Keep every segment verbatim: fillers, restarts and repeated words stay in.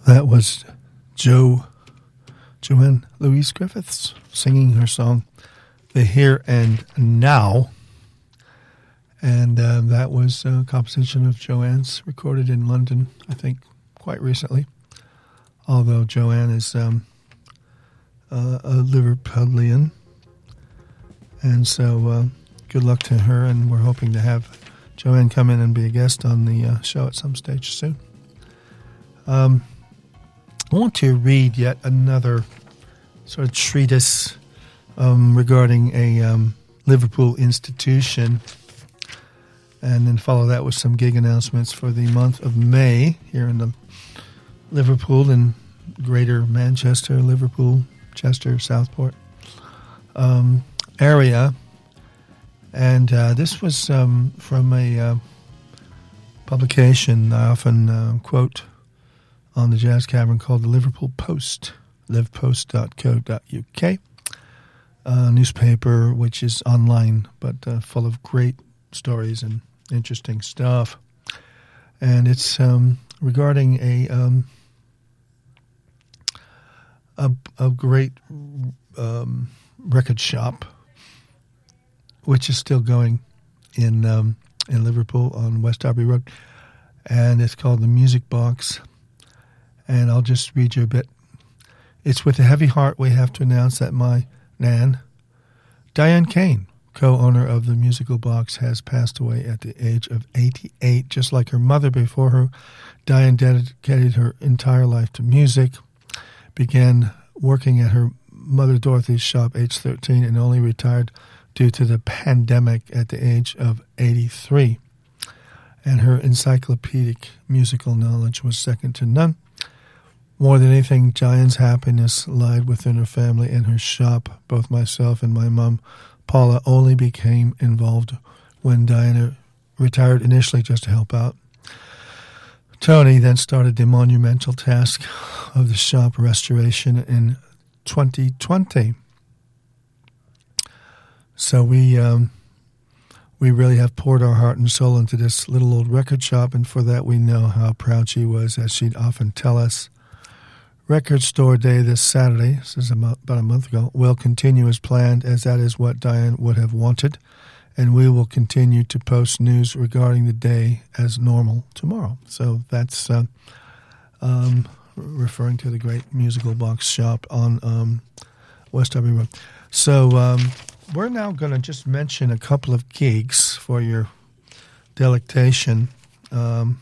That was Jo Joanne Louise Griffiths singing her song, The Here and Now. And uh, that was a composition of Joanne's, recorded in London, I think, quite recently. Although Joanne is um, uh, a Liverpudlian. And so uh, good luck to her, and we're hoping to have Joanne come in and be a guest on the uh, show at some stage soon. Um, I want to read yet another sort of treatise um, regarding a um, Liverpool institution, and then follow that with some gig announcements for the month of May here in the Liverpool and Greater Manchester, Liverpool, Chester, Southport um, area. And uh, this was um, from a uh, publication I often uh, quote on the Jazz Cavern called the Liverpool Post, live post dot co dot uk, a newspaper which is online but uh, full of great stories and interesting stuff. And it's um, regarding a, um, a a great um, record shop which is still going in um, in Liverpool on West Derby Road, and it's called the Music Box. And I'll just read you a bit. It's with a heavy heart we have to announce that my Nan, Diane Kane, co-owner of the Musical Box, has passed away at the age of eighty-eight. Just like her mother before her, Diane dedicated her entire life to music, began working at her mother Dorothy's shop age thirteen, and only retired due to the pandemic at the age of eighty-three. And her encyclopedic musical knowledge was second to none. More than anything, Diane's happiness lied within her family and her shop. Both myself and my mom, Paula, only became involved when Diana retired initially just to help out. Tony then started the monumental task of the shop restoration in twenty twenty. So we um, we really have poured our heart and soul into this little old record shop, and for that we know how proud she was, as she'd often tell us. Record Store Day this Saturday, this is about a month ago, will continue as planned, as that is what Diane would have wanted, and we will continue to post news regarding the day as normal tomorrow. So that's uh, um, referring to the great Musical Box shop on um, West Derby Road. So um, we're now going to just mention a couple of gigs for your delectation. Um,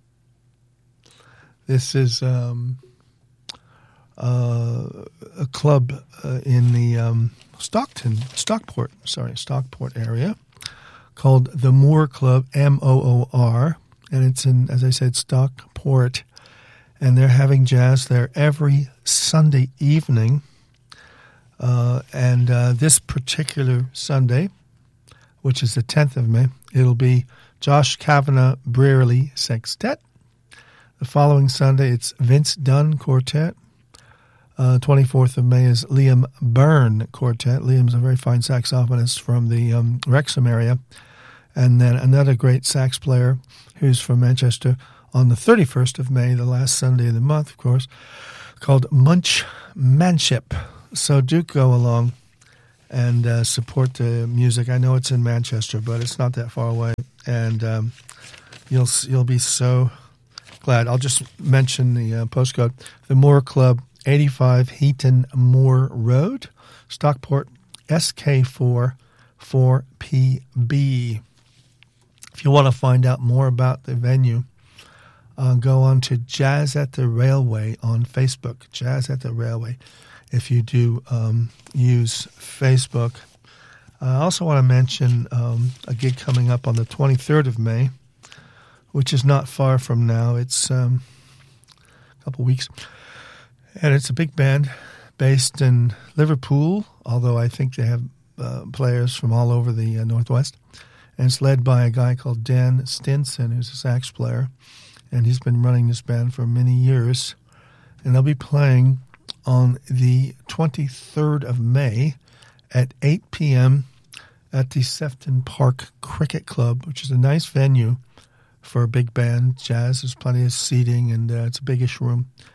this is... Um, Uh, a club uh, in the um, Stockton, Stockport, sorry, Stockport area called the Moor Club, M O O R, and it's in, as I said, Stockport, and they're having jazz there every Sunday evening, uh, and uh, this particular Sunday, which is the tenth of May, it'll be Josh Kavanagh Brearley Sextet. The following Sunday, it's Vince Dunn Quartet. Uh, twenty-fourth of May is Liam Byrne Quartet. Liam's a very fine saxophonist from the um, Wrexham area. And then another great sax player who's from Manchester on the thirty-first of May, the last Sunday of the month, of course, called Munch Manship. So do go along and uh, support the music. I know it's in Manchester, but it's not that far away. And um, you'll you'll be so glad. I'll just mention the uh, postcode. The Moor Club, eighty-five Heaton Moor Road, Stockport, S K four four P B. If you want to find out more about the venue, uh, go on to Jazz at the Railway on Facebook, Jazz at the Railway, if you do um, use Facebook. I also want to mention um, a gig coming up on the twenty-third of May, which is not far from now. It's um, a couple weeks. And it's a big band based in Liverpool, although I think they have uh, players from all over the uh, Northwest. And it's led by a guy called Dan Stinson, who's a sax player. And he's been running this band for many years. And they'll be playing on the twenty-third of May at eight p.m. at the Sefton Park Cricket Club, which is a nice venue for a big band. Jazz, there's plenty of seating, and uh, it's a biggish room.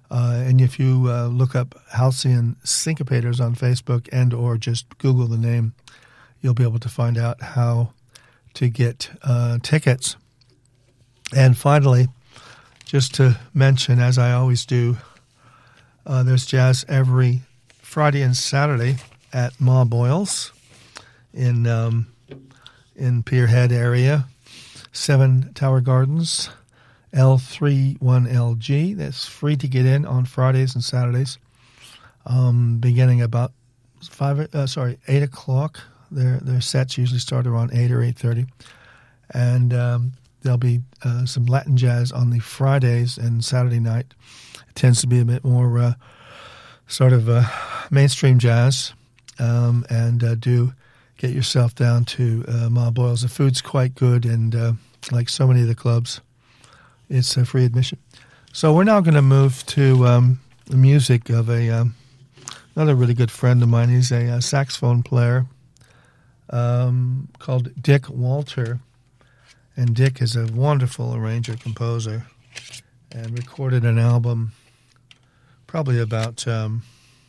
Uh, and if you uh, look up Halcyon Syncopators on Facebook and or just Google the name, you'll be able to find out how to get uh, tickets. And finally, just to mention, as I always do, uh, there's jazz every Friday and Saturday at Ma Boyle's in um, in Pier Head area, Seven Tower Gardens, L thirty-one L G. That's free to get in on Fridays and Saturdays, um, beginning about five. Uh, sorry, eight o'clock. Their their sets usually start around eight or eight thirty, and um, there'll be uh, some Latin jazz on the Fridays and Saturday night. It tends to be a bit more uh, sort of uh, mainstream jazz, um, and uh, do get yourself down to uh, Ma Boyle's. The food's quite good, and uh, like so many of the clubs, it's a free admission. So we're now going to move to um, the music of a um, another really good friend of mine. He's a, a saxophone player um, called Dick Walter, and Dick is a wonderful arranger, composer, and recorded an album probably about, um,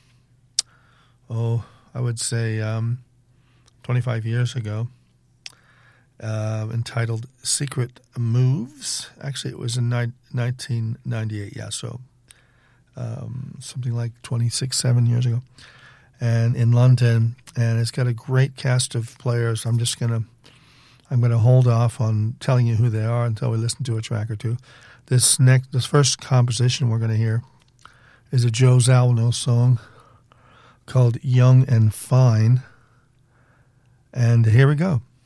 oh, I would say um, twenty-five years ago, uh, entitled Secret Moves. Actually, it was in ni- nineteen ninety-eight, yeah, so um, something like twenty-six, seven years ago, and in London. And it's got a great cast of players. I'm just going to I'm going to hold off on telling you who they are until we listen to a track or two. This next, this first composition we're going to hear is a Joe Zawinul song called Young and Fine. And here we go.